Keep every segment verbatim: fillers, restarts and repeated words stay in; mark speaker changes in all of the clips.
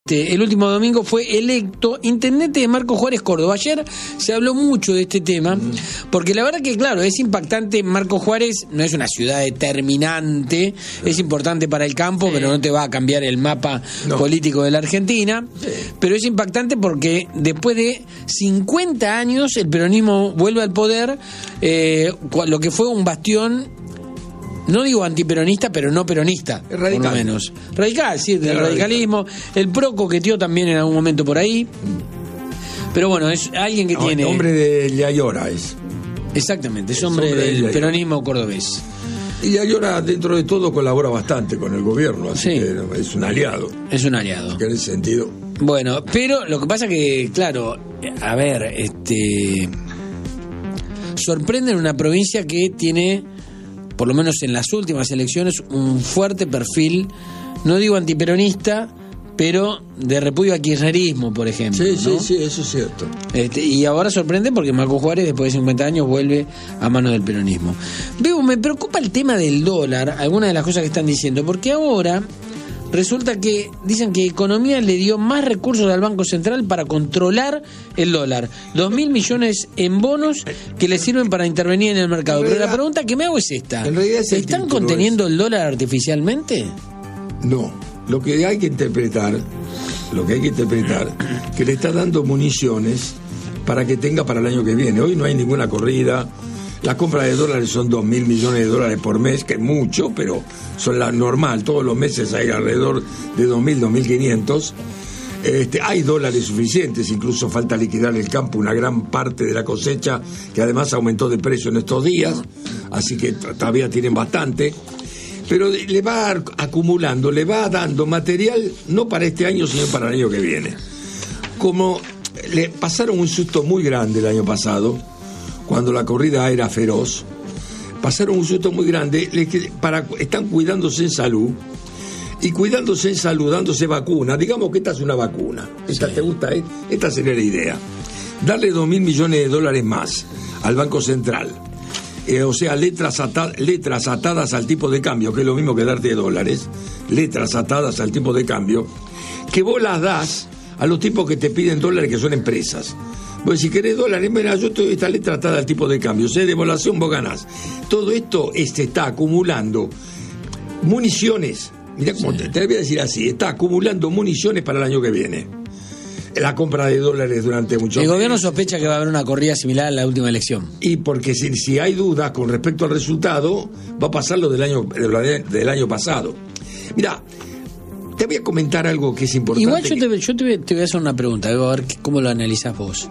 Speaker 1: El último domingo fue electo intendente de Marcos Juárez, Córdoba. Ayer se habló mucho de este tema, porque la verdad que, claro, es impactante. Marcos Juárez no es una ciudad determinante, es importante para el campo, sí, pero no te va a cambiar el mapa no. político de la Argentina. Sí. Pero es impactante porque después de cincuenta años el peronismo vuelve al poder, eh, lo que fue un bastión, no digo antiperonista, pero no peronista, es radical. Por lo menos. Radical, sí, del es radicalismo. Radical. El PRO coqueteó también en algún momento por ahí. Pero bueno, es alguien que no, tiene...
Speaker 2: hombre de Yayora es.
Speaker 1: Exactamente, es, es hombre, hombre del de peronismo cordobés.
Speaker 2: Y Yayora, dentro de todo, colabora bastante con el gobierno, así sí. que es un aliado.
Speaker 1: Es un aliado.
Speaker 2: En ese sentido.
Speaker 1: Bueno, pero lo que pasa que, claro, a ver, este... sorprende en una provincia que tiene, por lo menos en las últimas elecciones, un fuerte perfil, no digo antiperonista, pero de repudio al kirchnerismo, por ejemplo.
Speaker 2: Sí,
Speaker 1: ¿no?
Speaker 2: sí, sí, eso es cierto.
Speaker 1: Este, y ahora sorprende porque Marcos Juárez, después de cincuenta años, vuelve a mano del peronismo. Veo, me preocupa el tema del dólar, algunas de las cosas que están diciendo, porque ahora resulta que dicen que Economía le dio más recursos al Banco Central para controlar el dólar. Dos mil millones en bonos que le sirven para intervenir en el mercado. Pero la pregunta que me hago es esta. ¿Se están conteniendo el dólar artificialmente?
Speaker 2: No. Lo que hay que interpretar, lo que hay que interpretar, que le está dando municiones para que tenga para el año que viene. Hoy no hay ninguna corrida. Las compras de dólares son dos mil millones de dólares por mes, que es mucho, pero son la normal. Todos los meses hay alrededor de dos mil, dos mil quinientos. Este, hay dólares suficientes, incluso falta liquidar el campo, una gran parte de la cosecha, que además aumentó de precio en estos días, así que todavía tienen bastante. Pero le va acumulando, le va dando material, no para este año, sino para el año que viene. Como le pasaron un susto muy grande el año pasado, cuando la corrida era feroz, pasaron un susto muy grande, para, están cuidándose en salud, y cuidándose en salud, dándose vacuna. Digamos que esta es una vacuna. Esta sí. ¿Te gusta? Eh? Esta sería la idea. Darle dos mil millones de dólares más al Banco Central. Eh, o sea, letras, ata- letras atadas al tipo de cambio, que es lo mismo que darte dólares, letras atadas al tipo de cambio, que vos las das a los tipos que te piden dólares, que son empresas. Pues si querés dólares, mira, yo estoy esta letra atada al tipo de cambio, o sea, de devaluación vos ganás. Todo esto este, está acumulando municiones, mira cómo sí. te, te voy a decir así, está acumulando municiones para el año que viene. La compra de dólares durante mucho tiempo.
Speaker 1: El gobierno sospecha que va a haber una corrida similar a la última elección.
Speaker 2: Y porque si, si hay dudas con respecto al resultado, va a pasar lo del año, del año pasado. Mira, te voy a comentar algo que es importante.
Speaker 1: Igual yo,
Speaker 2: que...
Speaker 1: te, yo te, voy, te voy a hacer una pregunta, a ver cómo lo analizás vos.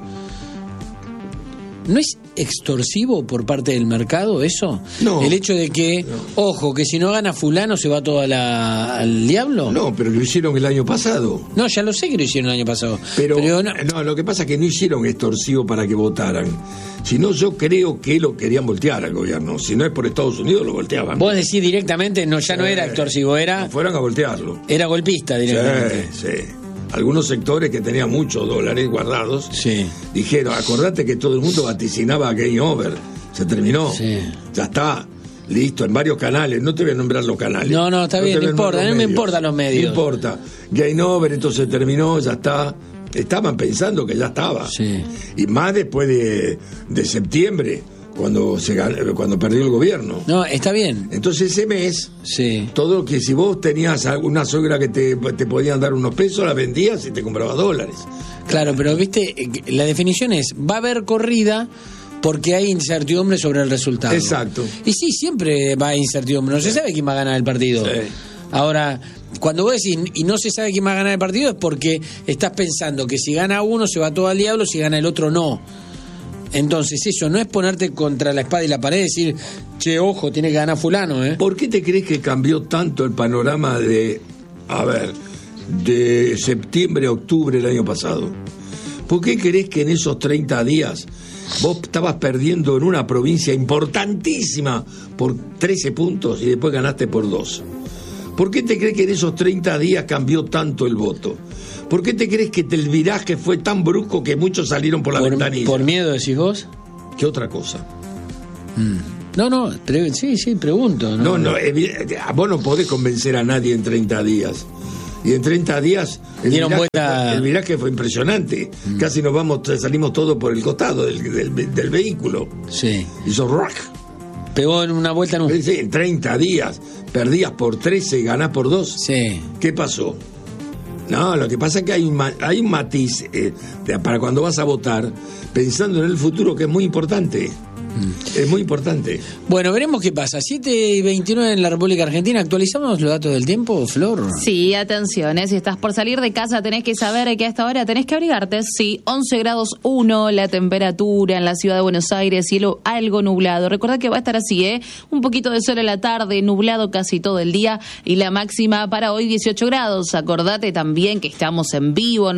Speaker 1: ¿No es extorsivo por parte del mercado eso?
Speaker 2: No.
Speaker 1: El hecho de que,
Speaker 2: no.
Speaker 1: ojo, que si no gana fulano se va todo a la, al diablo.
Speaker 2: No, pero lo hicieron el año pasado.
Speaker 1: No, ya lo sé que lo hicieron el año pasado.
Speaker 2: Pero,
Speaker 1: pero no...
Speaker 2: no, lo que pasa es que no hicieron extorsivo para que votaran. Sino yo creo que lo querían voltear al gobierno. Si no es por Estados Unidos, lo volteaban.
Speaker 1: Vos decís directamente, no, ya sí. no era extorsivo, era...
Speaker 2: No fueron a voltearlo.
Speaker 1: Era golpista directamente.
Speaker 2: Sí, sí. Algunos sectores que tenían muchos dólares guardados
Speaker 1: sí.
Speaker 2: dijeron, acordate que todo el mundo vaticinaba game over, se terminó, sí. ya está, listo, en varios canales, no te voy a nombrar los canales.
Speaker 1: No, no, está no bien, no importa, no me importan los medios.
Speaker 2: No importa, game over, entonces terminó, ya está. Estaban pensando que ya estaba.
Speaker 1: Sí.
Speaker 2: Y más después de, de septiembre, cuando se cuando perdió el gobierno.
Speaker 1: No, está bien.
Speaker 2: Entonces ese mes,
Speaker 1: sí.
Speaker 2: todo lo que si vos tenías una suegra que te, te podían dar unos pesos, la vendías y te comprabas dólares.
Speaker 1: Claro, pero viste, la definición es, va a haber corrida porque hay incertidumbre sobre el resultado.
Speaker 2: Exacto.
Speaker 1: Y sí, siempre va a haber incertidumbre, no sí. se sabe quién va a ganar el partido.
Speaker 2: Sí.
Speaker 1: Ahora, cuando vos decís y no se sabe quién va a ganar el partido es porque estás pensando que si gana uno se va todo al diablo, si gana el otro no. Entonces eso no es ponerte contra la espada y la pared y decir, che, ojo, tiene que ganar fulano, ¿eh?
Speaker 2: ¿Por qué te crees que cambió tanto el panorama de, a ver, de septiembre a octubre del año pasado? ¿Por qué crees que en esos treinta días vos estabas perdiendo en una provincia importantísima por trece puntos y después ganaste por dos? ¿Por qué te crees que en esos treinta días cambió tanto el voto? ¿Por qué te crees que el viraje fue tan brusco que muchos salieron por la
Speaker 1: por,
Speaker 2: ventanilla?
Speaker 1: ¿Por miedo decís vos?
Speaker 2: ¿Qué otra cosa?
Speaker 1: Mm. No, no, pre- sí, sí, pregunto. No,
Speaker 2: no, no, evi- vos no podés convencer a nadie en treinta días. Y en treinta días el
Speaker 1: Dieron
Speaker 2: viraje,
Speaker 1: vuelta...
Speaker 2: el viraje fue impresionante. Mm. Casi nos vamos, salimos todos por el costado del, del, del vehículo.
Speaker 1: Sí.
Speaker 2: Hizo rock.
Speaker 1: Pegó en una vuelta en un...
Speaker 2: Sí, en treinta días. Perdías por trece, ganás por dos.
Speaker 1: Sí.
Speaker 2: ¿Qué pasó? No, lo que pasa es que hay un, hay un matiz eh, para cuando vas a votar, pensando en el futuro, que es muy importante. Mm. Es muy importante.
Speaker 1: Bueno, veremos qué pasa. siete y veintinueve en la República Argentina. ¿Actualizamos los datos del tiempo, Flor?
Speaker 3: Sí, atención, ¿eh? Si estás por salir de casa tenés que saber que a esta hora tenés que abrigarte. Sí, once grados uno la temperatura en la ciudad de Buenos Aires, cielo algo nublado. Recordá que va a estar así, ¿eh? Un poquito de sol en la tarde, nublado casi todo el día y la máxima para hoy dieciocho grados. Acordate también que estamos en vivo.